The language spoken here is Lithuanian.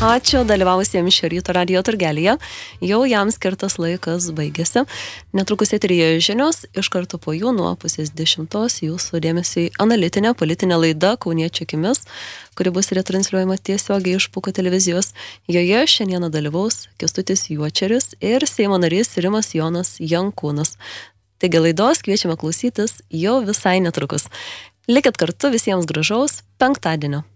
Ačiū dalyvavusiems šio ryto radijo turgelyje. Jau jam skirtas laikas baigėsi. Netrukus eteryje žinios, iš karto po jų nuo 9:30 jūsų dėmesiui analitinė politinė laida Kauniečių akimis, kuri bus retransliuojama tiesiogiai iš Puko televizijos. Joje šiandieną dalyvaus Kęstutis Juočeris ir Seimo narys Rimas Jonas Jankūnas. Taigi laidos kviečiame klausytis jau visai netrukus. Likit kartu, visiems gražaus penktadienio.